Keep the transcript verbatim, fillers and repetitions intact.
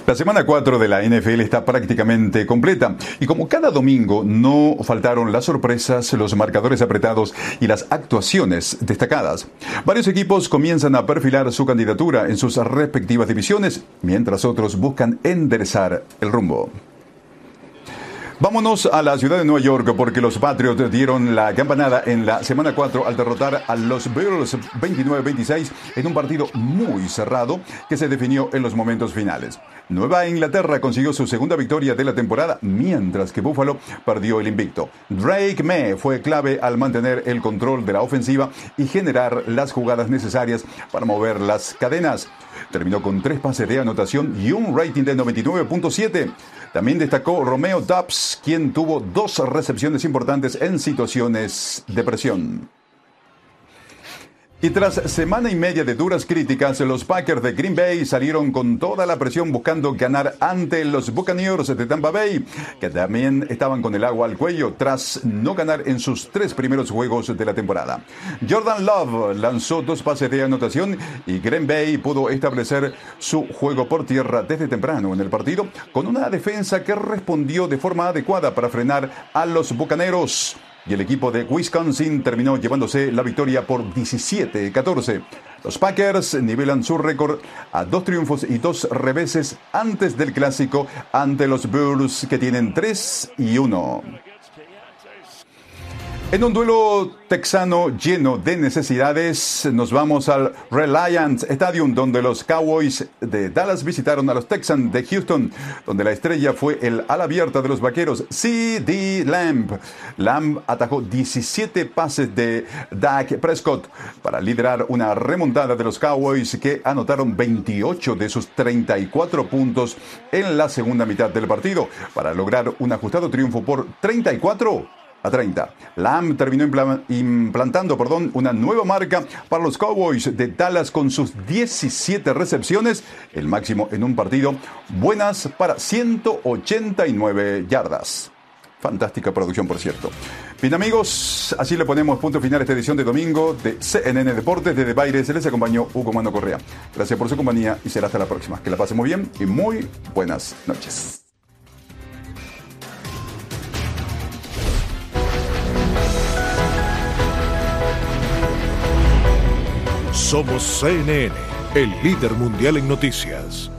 La semana cuatro de la N F L está prácticamente completa y como cada domingo no faltaron las sorpresas, los marcadores apretados y las actuaciones destacadas. Varios equipos comienzan a perfilar su candidatura en sus respectivas divisiones, mientras otros buscan enderezar el rumbo. Vámonos a la ciudad de Nueva York porque los Patriots dieron la campanada en la semana cuatro al derrotar a los Bills veintinueve a veintiséis en un partido muy cerrado que se definió en los momentos finales. Nueva Inglaterra consiguió su segunda victoria de la temporada, mientras que Buffalo perdió el invicto. Drake Maye fue clave al mantener el control de la ofensiva y generar las jugadas necesarias para mover las cadenas. Terminó con tres pases de anotación y un rating de noventa y nueve punto siete. También destacó Romeo Doubs, quien tuvo dos recepciones importantes en situaciones de presión. Y tras semana y media de duras críticas, los Packers de Green Bay salieron con toda la presión buscando ganar ante los Buccaneers de Tampa Bay, que también estaban con el agua al cuello tras no ganar en sus tres primeros juegos de la temporada. Jordan Love lanzó dos pases de anotación y Green Bay pudo establecer su juego por tierra desde temprano en el partido, con una defensa que respondió de forma adecuada para frenar a los Bucaneros. Y el equipo de Wisconsin terminó llevándose la victoria por diecisiete a catorce. Los Packers nivelan su récord a dos triunfos y dos reveses antes del clásico ante los Bills, que tienen tres y uno. En un duelo texano lleno de necesidades, nos vamos al Reliant Stadium, donde los Cowboys de Dallas visitaron a los Texans de Houston, donde la estrella fue el ala abierta de los vaqueros, C D Lamb. Lamb atajó diecisiete pases de Dak Prescott para liderar una remontada de los Cowboys, que anotaron veintiocho de sus treinta y cuatro puntos en la segunda mitad del partido, para lograr un ajustado triunfo por treinta y cuatro a treinta. Lamb terminó implantando perdón, una nueva marca para los Cowboys de Dallas con sus diecisiete recepciones, el máximo en un partido, buenas para ciento ochenta y nueve yardas. Fantástica producción, por cierto. Bien, amigos, así le ponemos punto final a esta edición de domingo de C N N Deportes. Desde Baires les acompañó Hugo Mano Correa. Gracias por su compañía y será hasta la próxima. Que la pasen muy bien y muy buenas noches. Somos C N N, el líder mundial en noticias.